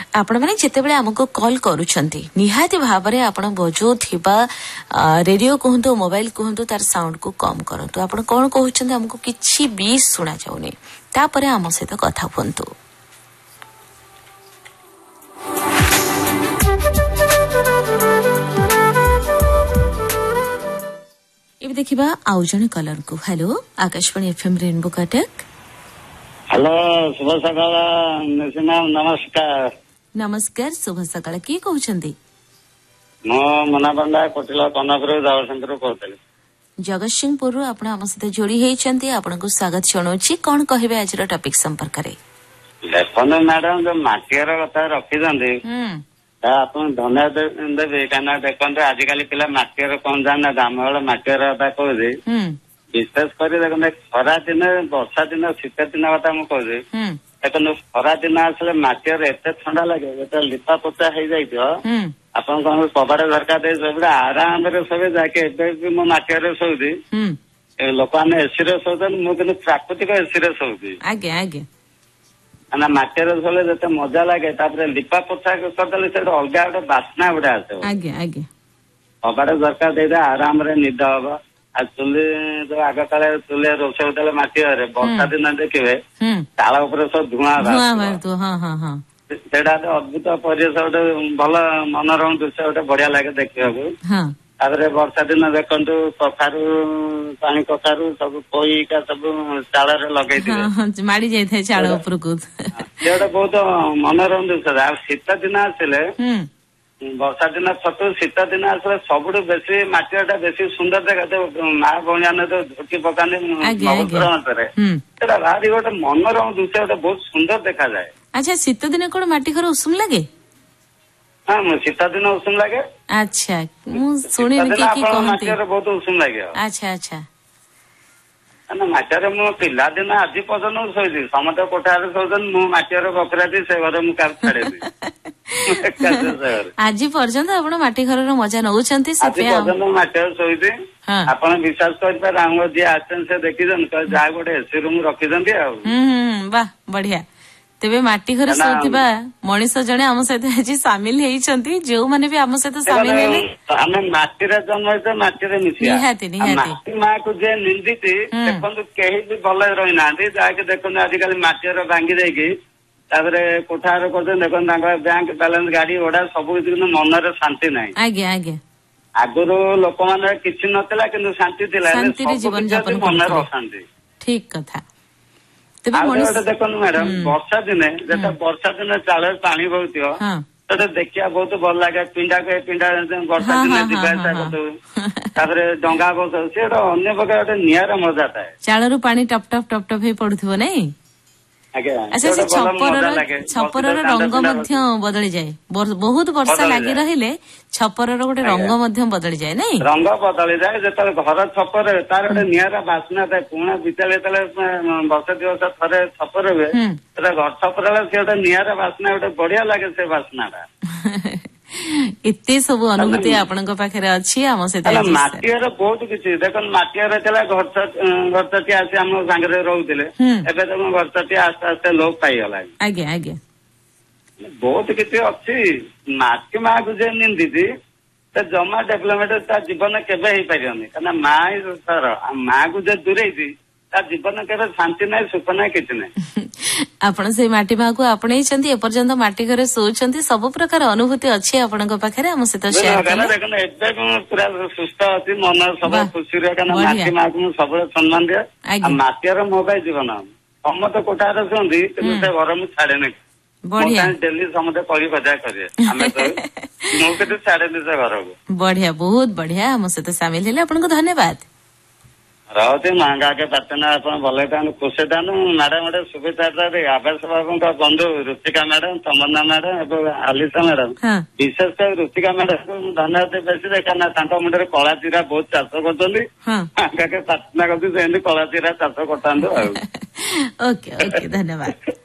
आपण मैंने जितेबले आमको कॉल करूछंती निहाती भाबरे आपण बजोथिबा रेडियो कहंतु मोबाइल कहंतु तार साउंड को कम करंतु आपण कोन कहउछंती हमको किछि भी सुना जाउनी तापरे आम सहित कथा हुंतु। इब देखिबा आउ जने कलर को। Hello Akashvani FM rainbow Cuttack. Hello शुभ सकाळ नमस्कार। नमस्कार शुभ सकाळ की कहउछंती मो मना पंडा कोटिला कनपुर जगतसिंहपुर कहतले। जगतसिंहपुर आपण आम सहित जोड़ी हेचंती आपनको स्वागत जणोची कोन कहबे आजर टॉपिक संपर्क रे। देखो मैडम जो माटियर कथा रखी जंदी आपण धन्यवाद देबे काना देखंत आजिकल पिला माटियर कोन जाना दाम वाला माटियर कथा कहदे विशेष कर देखो खरा दिन वर्षा दिन शीत दिन कथा मु कहदे देखो खरा दिन आसले माटियर एते ठंडा लगे जेते लिपा पोचा हे जाइतो आपण कोन कबाड़ दरकार दे सब आराम रे सब जाके एबे भी मो माटियर सोउदी लोक माने एसी रे सोउदन मु किन प्राकृतिक एसी रे सोउदी आगे आगे ना माटियर सोले जते मजा लागे तापर लिपा पोछा करदले से अलगा गोटे बास्ना गोटे आसे आगे आगे कबाड़ दरकार दे आराम रे निद हबो आ चुली जो आग काले चुली रोषे होते माटियर वर्षा दिन देखिए चाल उपर सब धुआं सेटा अद्भुत परिवेश गोटे भल मनोरम दृश्य गोटे बढ़िया लगे देखा तापर वर्षा दिन देखु कखारू पानी कखारू सब कोईका सब चाल लगे माड़ी जाए चाल उपरकू गोटे बहुत मनोरम दृश्य। शीत दिन आसिले वर्षा दिन छतु शीत दिन आसले सब बेसी माटिया बेसी सुंदर देखा माँ भौणी तो झुटी पकाने भारी गोटे मनोरम दृश्य गोटे बहुत सुंदर देखा जाए। अच्छा शीत दिन कौन माटी घर उषुम लगे? हाँ शीत दिन उषुम लगे। अच्छा शुणी बहुत उषुम लगे। अच्छा अच्छा माटिया मो पिला दिन आज पर्यटन शोची समस्त कोठार शोचन मु माटिया बकरा से घर मुझे छाड़े आज पर्यंत आप माटी घर मजा नौकरी माटिया शोची आप विश्वास कर जी आसन से देखी जहाँ गोटे एसी रूम रखी वाह बढ़िया तेबे माटी घर सोथिबा मनीष जने आम सहित आज सामिल हेइछंती जो माने भी आम सहित सामिल हेले आमे माटी रे जन्म होइते माटी रे मिसिया निहाती निहाती माटी मां को जे निंदिती देखंतु केही भी भल रहि नांदी जाके देखंतु आजिकल माटी रे भांगी देकी ताबरे कोठार करते देखंतु तांका बैंक बैलेंस गाड़ी ओडा सब किछु मन रे शांति नाही। आगे आगे आगरो लोक माने किछि नतला किंतु शांति थिला शांति रे जीवन यापन मन रे अशांति। ठीक कथा देखो मैडम वर्षा दिने जब वर्षा दिन चाल पानी बहुत तो देखिया बहुत भल लगे पिंडा के पिंडा वर्षा दिन जापर डंगा बस से अन्य प्रकार गोटे निरा मजा थाए चाल रू पानी टप टप टप टप पड़ुथिबो नहीं। अच्छा से छपर रंग बदली जाए बहुत वर्षा लगी रहिले छपर गोटे रंग बदली जाए नहीं रंग बदली जाए जो घर छपर तार गोटे निरा बास्ना थाए पुणा बीतले वर्ष दिवस थे छपर हुए घर छपर से गोटे निरा बास्ना गोटे बढ़िया लगे से बास्ना एते सब अनुभूति आपनका पाखरे अछि हम सहित माटियर बहुत किछि देखन माटियर चला घर चटी आसी हम संगे रहउतिले एबे त घर चटी आस्ते आस्ते लोक पाई गला आगे आगे बहुत किछि अछि माटी मा को जे निंदिति त जमा डेवलपमेंट ता जीवन केबे हे परियनी कना माई सर मा को जे दुरेइति ता जीवन केबे शांति नै सुख नै किछि नै आपण से माटी माँ को आपणे छंती एपर्यंत माटी घरे सोचंती सब प्रकार अनुभूति अछि आपनका पाखरे हम सहित शेयर करले देखन एबे पूरा सुस्त अछि मन सब खुशी रे कना माटी माँ को सब सम्मान दे आ माटीर मोबाइल जीवन हम तो कोठार सोंदी किंतु से घर मु छाड़े नै बढ़िया दिल्ली समते कली बजा करे हमें तो मु के छाड़े नै से घर को बढ़िया बहुत बढ़िया हम सहित शामिल हेले आपनको धन्यवाद। रहते महंगा के पार्टनर अपन भले खुशी थानु मैडम गोटे सुविधा आवास बाबू बंधु रुचिका मैडम तमन्ना मैडम एवं आलिसा मैडम विशेष कर रुचिका मैडम को धन्यवाद बेसी देखा मुंडे कला चिरा बहुत चाष कर पार्टनर करती कला चिरा चाष करता ओके ओके धन्यवाद।